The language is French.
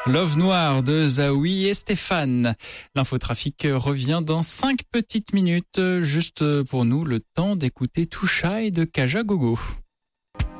Love Noir de Zaoui et Stéphane. L'infotrafic revient dans 5 petites minutes. Juste pour nous, le temps d'écouter Toucha et de Kaja Gogo.